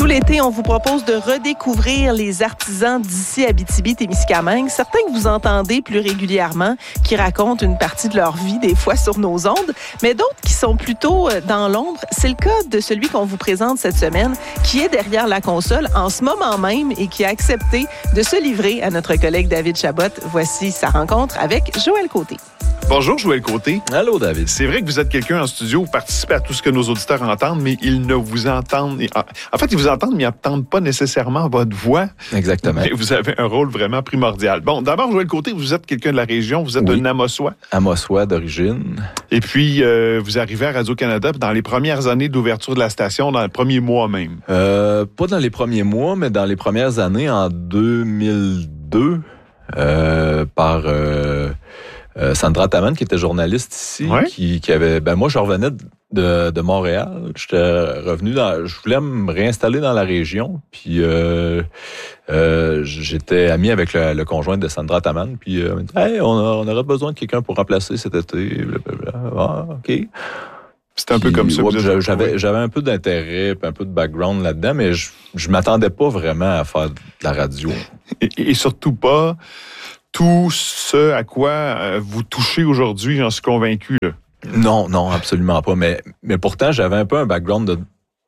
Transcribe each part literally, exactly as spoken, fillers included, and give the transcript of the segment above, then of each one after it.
Tout l'été, on vous propose de redécouvrir les artisans d'ici Abitibi-Témiscamingue. Certains que vous entendez plus régulièrement, qui racontent une partie de leur vie, des fois sur nos ondes, mais d'autres qui sont plutôt dans l'ombre. C'est le cas de celui qu'on vous présente cette semaine, qui est derrière la console en ce moment même et qui a accepté de se livrer à notre collègue David Chabot. Voici sa rencontre avec Joël Côté. Bonjour, Joël Côté. Allô, David. C'est vrai que vous êtes quelqu'un en studio, vous participez à tout ce que nos auditeurs entendent, mais ils ne vous entendent... En fait, ils vous entendent, mais ils n'entendent pas nécessairement votre voix. Exactement. Mais vous avez un rôle vraiment primordial. Bon, d'abord, Joël Côté, vous êtes quelqu'un de la région, vous êtes oui. un Amossois. Amossois d'origine. Et puis, euh, vous arrivez à Radio-Canada dans les premières années d'ouverture de la station, dans le premier mois même. Euh, pas dans les premiers mois, mais dans les premières années, en deux mille deux, euh, par... Euh, Euh, Sandra Taman, qui était journaliste ici, ouais. qui, qui avait... Ben moi, je revenais de, de Montréal. J'étais revenu dans... Je voulais me réinstaller dans la région. Puis euh, euh, j'étais ami avec le, le conjoint de Sandra Taman. Puis euh, hey, on, a, on aurait besoin de quelqu'un pour remplacer cet été. Blablabla. Ah, OK. C'était un peu puis, comme ça. Ouais, que j'avais, j'avais un peu d'intérêt, un peu de background là-dedans, mais je, je m'attendais pas vraiment à faire de la radio. Et, et surtout pas... tout ce à quoi euh, vous touchez aujourd'hui, j'en suis convaincu. Là. Non, non, absolument pas. Mais, mais pourtant, j'avais un peu un background de,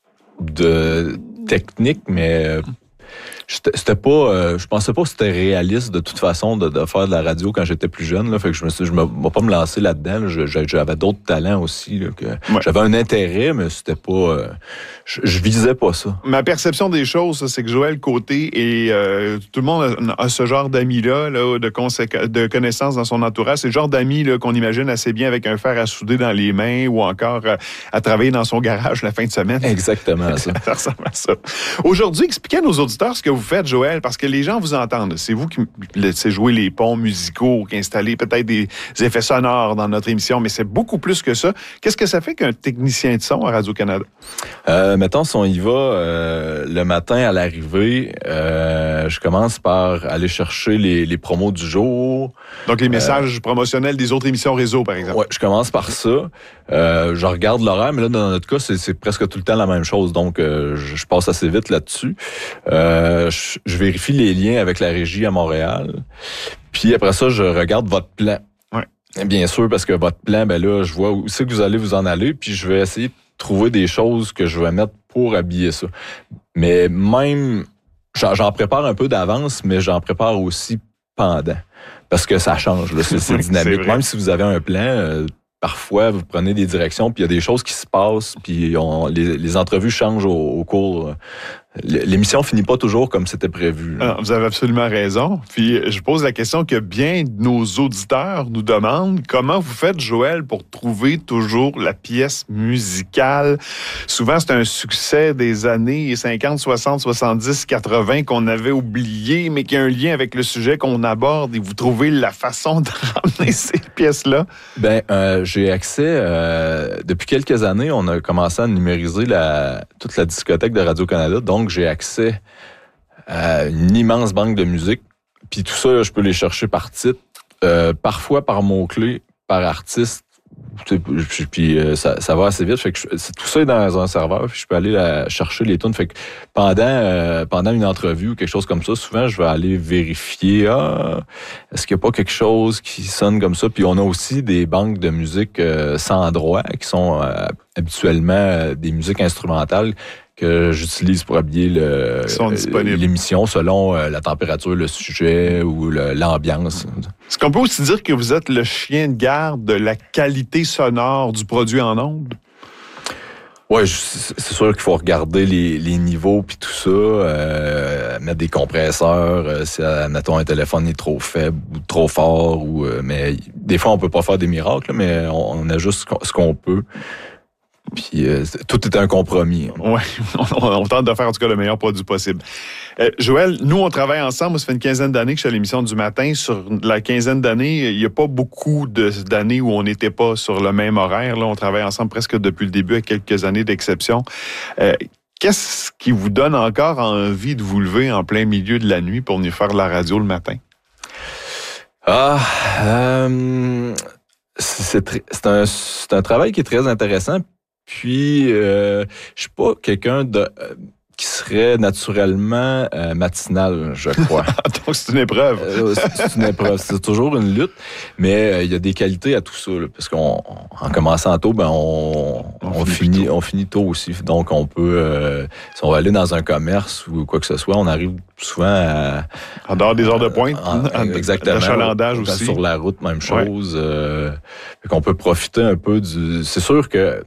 de technique, mais euh, c'était pas, euh, je pensais pas que c'était réaliste de toute façon de, de faire de la radio quand j'étais plus jeune. Là, fait que je me suis, je me, vais pas me lancer là-dedans. Là. Je, j'avais d'autres talents aussi. Là, que ouais. J'avais un intérêt, mais c'était pas, euh, je, je visais pas ça. Ma perception des choses, c'est que Joël Côté et euh, tout le monde a, a ce genre d'amis-là, là, de, conséqu- de connaissances dans son entourage. C'est le genre d'amis là, qu'on imagine assez bien avec un fer à souder dans les mains ou encore euh, à travailler dans son garage la fin de semaine. Exactement ça. Ça ressemble à ça. Aujourd'hui, expliquez à nos auditeurs ce que vous faites, Joël, parce que les gens vous entendent. C'est vous qui laissez jouer les ponts musicaux, qui installez peut-être des effets sonores dans notre émission, mais c'est beaucoup plus que ça. Qu'est-ce que ça fait qu'un technicien de son à Radio-Canada? Euh, mettons, si on y va, euh, le matin à l'arrivée, euh, je commence par aller chercher les, les promos du jour. Donc, les messages euh, promotionnels des autres émissions réseau, par exemple. Ouais, je commence par ça. Euh, je regarde l'horaire, mais là, dans notre cas, c'est, c'est presque tout le temps la même chose. Donc, euh, je, je passe assez vite là-dessus. Euh, je, je vérifie les liens avec la régie à Montréal. Puis après ça, je regarde votre plan. Ouais. Bien sûr, parce que votre plan, ben là, je vois où c'est que vous allez vous en aller, puis je vais essayer de trouver des choses que je vais mettre pour habiller ça. Mais même, j'en, j'en prépare un peu d'avance, mais j'en prépare aussi pendant. Parce que ça change, là, c'est, c'est dynamique. C'est même si vous avez un plan, euh, parfois, vous prenez des directions, puis il y a des choses qui se passent, puis on, les, les entrevues changent au, au cours. L'émission finit pas toujours comme c'était prévu. Alors, vous avez absolument raison. Puis, je pose la question que bien nos auditeurs nous demandent. Comment vous faites, Joël, pour trouver toujours la pièce musicale? Souvent, c'est un succès des années cinquante, soixante, soixante-dix, quatre-vingts qu'on avait oublié, mais qui a un lien avec le sujet qu'on aborde et vous trouvez la façon de ramener ces pièces-là? Ben, euh, j'ai accès, euh, depuis quelques années, on a commencé à numériser la, toute la discothèque de Radio-Canada, donc j'ai accès à une immense banque de musique. Puis tout ça, là, je peux les chercher par titre, euh, parfois par mots-clés, par artiste. Puis euh, ça, ça va assez vite. Fait que je, c'est, tout ça est dans un serveur. Puis je peux aller la, chercher les tunes. Fait que pendant euh, pendant une entrevue ou quelque chose comme ça, souvent je vais aller vérifier. Ah, est-ce qu'il n'y a pas quelque chose qui sonne comme ça? Puis on a aussi des banques de musique euh, sans droit qui sont euh, habituellement euh, des musiques instrumentales que j'utilise pour habiller le, l'émission selon euh, la température, le sujet ou le, l'ambiance. Est-ce qu'on peut aussi dire que vous êtes le chien de garde de la qualité sonore du produit en ondes? Oui, c'est sûr qu'il faut regarder les, les niveaux puis tout ça, euh, mettre des compresseurs, euh, si, admettons, un téléphone est trop faible ou trop fort, ou euh, mais des fois, on peut pas faire des miracles, mais on, on ajuste ce qu'on peut. Puis euh, tout est un compromis. Oui, on, on tente de faire en tout cas le meilleur produit possible. Euh, Joël, nous, on travaille ensemble. Ça fait une quinzaine d'années que je suis à l'émission du matin. Sur la quinzaine d'années, il n'y a pas beaucoup de, d'années où on n'était pas sur le même horaire. Là, on travaille ensemble presque depuis le début, avec quelques années d'exception. Euh, qu'est-ce qui vous donne encore envie de vous lever en plein milieu de la nuit pour venir faire de la radio le matin? Ah, euh, c'est, c'est, c'est, un, c'est un travail qui est très intéressant. Puis, euh, je suis pas quelqu'un de... Euh, qui serait naturellement euh, matinal, je crois. Donc, c'est une épreuve. Euh, c'est, c'est une épreuve. C'est toujours une lutte, mais euh, il y a des qualités à tout ça. Là, parce qu'en commençant tôt, ben on, on, on, finit, finit on finit tôt aussi. Donc, on peut, euh, si on va aller dans un commerce ou quoi que ce soit, on arrive souvent à... En dehors des heures de pointe. En, en, exactement. L'achalandage aussi. Sur la route, même chose. Ouais. Euh, qu'on peut profiter un peu du... C'est sûr que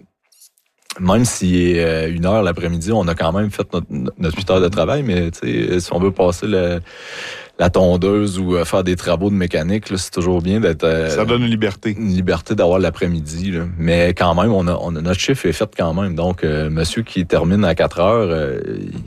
même si est une heure l'après-midi, on a quand même fait notre, notre huit heures de travail, mais si on veut passer le, la tondeuse ou faire des travaux de mécanique, là, c'est toujours bien d'être... Ça donne une liberté. Une liberté d'avoir l'après-midi. Là. Mais quand même, on a, on a notre chiffre est fait quand même. Donc, euh, monsieur qui termine à quatre heures... Euh,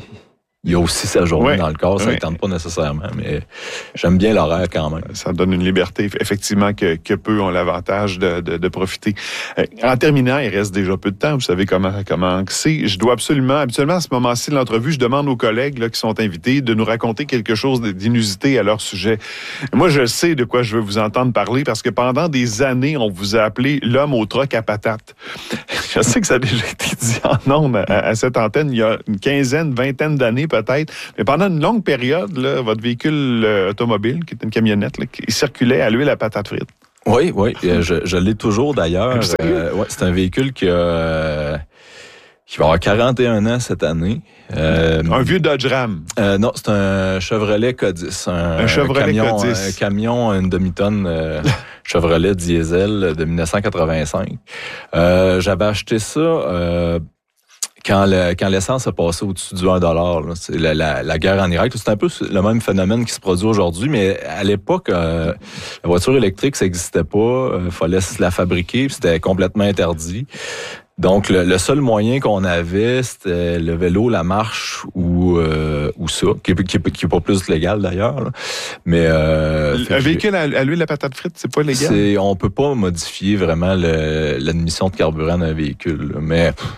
il y a aussi sa journée oui, dans le corps, ça ne oui. tente pas nécessairement, mais j'aime bien l'horaire quand même. Ça donne une liberté, effectivement, que, que peu ont l'avantage de, de, de profiter. Euh, en terminant, il reste déjà peu de temps, vous savez comment comment c'est. Je dois absolument, habituellement, à ce moment-ci de l'entrevue, je demande aux collègues là, qui sont invités de nous raconter quelque chose d'inusité à leur sujet. Moi, je sais de quoi je veux vous entendre parler, parce que pendant des années, on vous a appelé l'homme au troc à patates. Je sais que ça a déjà été dit en ondes à, à cette antenne il y a une quinzaine, vingtaine d'années, peut-être. Mais pendant une longue période, là, votre véhicule euh, automobile, qui est une camionnette, là, qui circulait à l'huile à patates frites. Oui, oui. je, je l'ai toujours d'ailleurs. Euh, ouais, c'est un véhicule qui a... Euh, qui va avoir quarante et un ans cette année. Euh, un vieux Dodge Ram. Euh, non, c'est un Chevrolet Codis. Un, un Chevrolet camion, Codis. Un camion, une demi-tonne euh, Chevrolet diesel de dix-neuf cent quatre-vingt-cinq. Euh, j'avais acheté ça... Euh, Quand, le, quand l'essence a passé au-dessus du un dollar, là, c'est la, la, la guerre en Irak, c'est un peu le même phénomène qui se produit aujourd'hui, mais à l'époque, euh, la voiture électrique, ça n'existait pas, il euh, fallait se la fabriquer, c'était complètement interdit. Donc, le, le seul moyen qu'on avait, c'était le vélo, la marche ou euh, ou ça, qui est, qui, est, qui est pas plus légal d'ailleurs. Là. Mais euh, un véhicule à, à l'huile à patate frite, c'est pas légal? C'est, on peut pas modifier vraiment le, l'admission de carburant d'un véhicule, là, mais... Pff,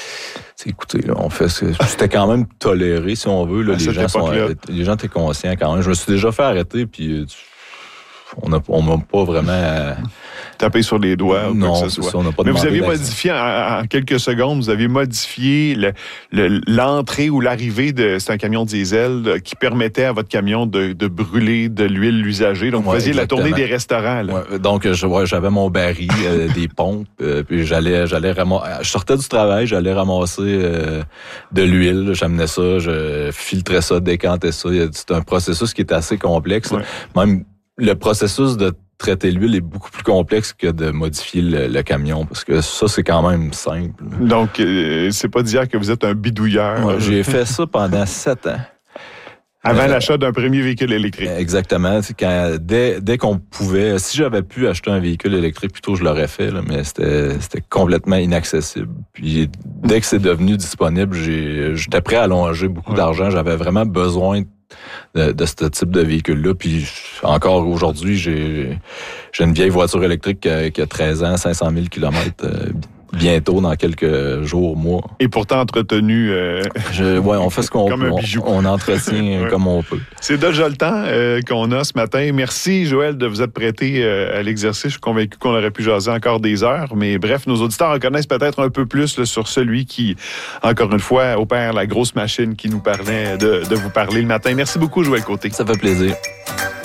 écoutez, là, on fait, c'était quand même toléré, si on veut. Là, les, gens sont, les gens étaient conscients quand même. Je me suis déjà fait arrêter, puis on n'a on m'a pas vraiment... Tapé sur les doigts ou non, quoi que ce soit. Ça, on n'a pas Mais vous avez l'accent. modifié, en, en quelques secondes, vous avez modifié le, le, l'entrée ou l'arrivée de... C'est un camion diesel de, qui permettait à votre camion de, de brûler de l'huile usagée. Donc, vous ouais, faisiez exactement. la tournée des restaurants. Là. Ouais, donc, je, ouais, j'avais mon baril, euh, des pompes, euh, puis j'allais, j'allais ramasser... Je sortais du travail, j'allais ramasser euh, de l'huile. J'amenais ça, je filtrais ça, décantais ça. C'est un processus qui est assez complexe. Ouais. Même le processus de traiter l'huile est beaucoup plus complexe que de modifier le, le camion, parce que ça, c'est quand même simple. Donc, euh, c'est pas dire que vous êtes un bidouilleur. Ouais, j'ai fait ça pendant sept ans. Avant euh, l'achat d'un premier véhicule électrique. Exactement. Quand, dès, dès qu'on pouvait, si j'avais pu acheter un véhicule électrique, plutôt je l'aurais fait, là, mais c'était, c'était complètement inaccessible. Puis dès que c'est devenu disponible, j'ai, j'étais prêt à allonger beaucoup ouais. d'argent. J'avais vraiment besoin de, de ce type de véhicule-là. Puis encore aujourd'hui, j'ai, j'ai une vieille voiture électrique qui a, qui a treize ans, cinq cent mille kilomètres. Euh, bientôt, dans quelques jours, mois. Et pourtant entretenu... Euh... Je, ouais, on fait ce qu'on comme peut. Un bijou. On, on entretient ouais. comme on peut. C'est déjà le temps euh, qu'on a ce matin. Merci, Joël, de vous être prêté euh, à l'exercice. Je suis convaincu qu'on aurait pu jaser encore des heures. Mais bref, nos auditeurs en connaissent peut-être un peu plus là, sur celui qui, encore une fois, opère la grosse machine qui nous permet de, de vous parler le matin. Merci beaucoup, Joël Côté. Ça fait plaisir.